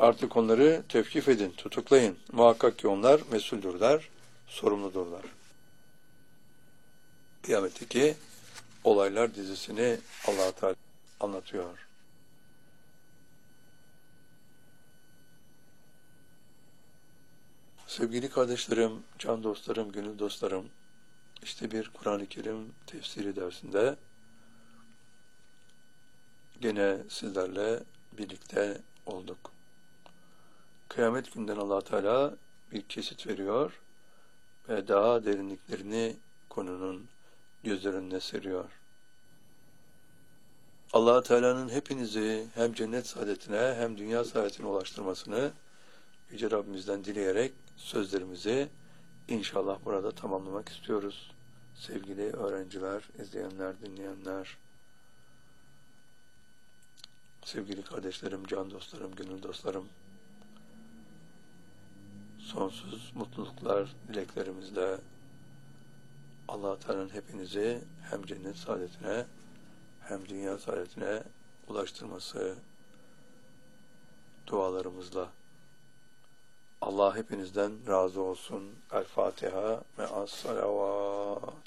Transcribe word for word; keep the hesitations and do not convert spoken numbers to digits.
Artık onları tevkif edin, tutuklayın. Muhakkak ki onlar mesuldürler, sorumludurlar. Kıyametteki olaylar dizisini Allah Teala anlatıyor. Sevgili kardeşlerim, can dostlarım, gönül dostlarım, işte bir Kur'an-ı Kerim tefsiri dersinde gene sizlerle birlikte olduk. Kıyamet günden Allah Teala bir kesit veriyor ve daha derinliklerini konunun gözler önüne seriyor. Allah Teala'nın hepinizi hem cennet saadetine hem dünya saadetine ulaştırmasını Yüce Rabbimizden dileyerek sözlerimizi inşallah burada tamamlamak istiyoruz. Sevgili öğrenciler, izleyenler, dinleyenler, sevgili kardeşlerim, can dostlarım, gönül dostlarım, sonsuz mutluluklar dileklerimizle Allah Teala'nın hepinizi hem cennet saadetine hem dünya saadetine ulaştırması dualarımızla. Allah hepinizden razı olsun. El Fatiha ve as-salavat.